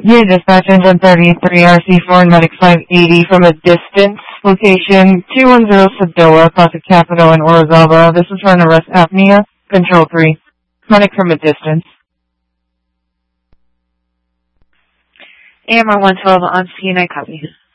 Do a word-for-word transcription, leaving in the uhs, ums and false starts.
Your dispatch engine thirty-three R C four medic five eighty from a distance. Location two one zero Sedoa, Classic Capital in Orizaba. This is for an arrest apnea. Control three. Medic from a distance. A M R one twelve on scene, I copy.